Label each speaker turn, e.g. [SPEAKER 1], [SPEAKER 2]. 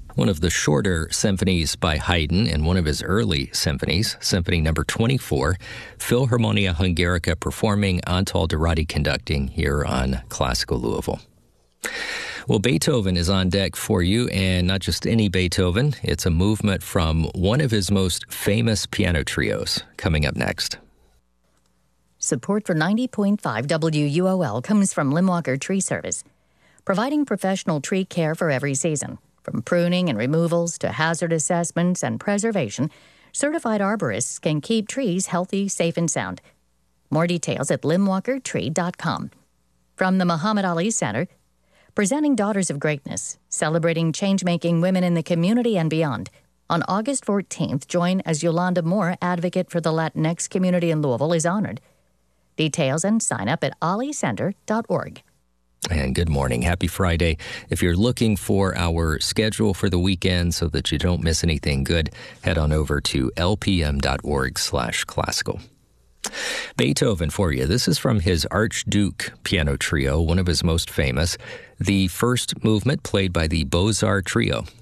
[SPEAKER 1] One of the shorter symphonies by Haydn and one of his early symphonies, Symphony number 24, Philharmonia Hungarica performing, Antal Dorati conducting here on Classical Louisville. Well, Beethoven is on deck for you, and not just any Beethoven. It's a movement from one of his most famous piano trios coming up next.
[SPEAKER 2] Support for 90.5 WUOL comes from Limwalker Tree Service, providing professional tree care for every season. From pruning and removals to hazard assessments and preservation, certified arborists can keep trees healthy, safe, and sound. More details at limwalkertree.com. From the Muhammad Ali Center, presenting Daughters of Greatness, celebrating change-making women in the community and beyond. On August 14th, join as Yolanda Moore, advocate for the Latinx community in Louisville, is honored. Details and sign up at alicenter.org.
[SPEAKER 1] And good morning. Happy Friday. If you're looking for our schedule for the weekend so that you don't miss anything good, head on over to lpm.org/classical. Beethoven for you. This is from his Archduke piano trio, one of his most famous. The first movement played by the Beaux-Arts Trio